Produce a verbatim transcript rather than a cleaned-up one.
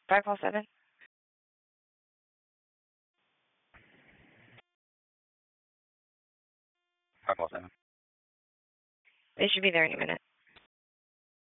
five four seven. five oh seven. They should be there any minute.